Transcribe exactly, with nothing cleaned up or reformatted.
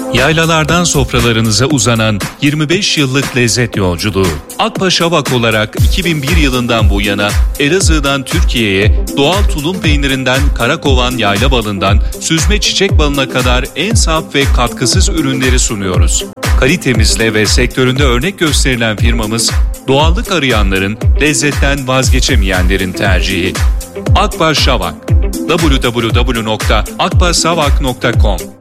Yaylalardan sofralarınıza uzanan yirmi beş yıllık lezzet yolculuğu. Akpaşa Vak olarak iki bin bir yılından bu yana Elazığ'dan Türkiye'ye doğal tulum peynirinden karakovan yayla balından süzme çiçek balına kadar en saf ve katkısız ürünleri sunuyoruz. Kalitemizle ve sektöründe örnek gösterilen firmamız, doğallık arayanların, lezzetten vazgeçemeyenlerin tercihi. Akpaşa Vak. double-u double-u double-u nokta akpaşavak nokta com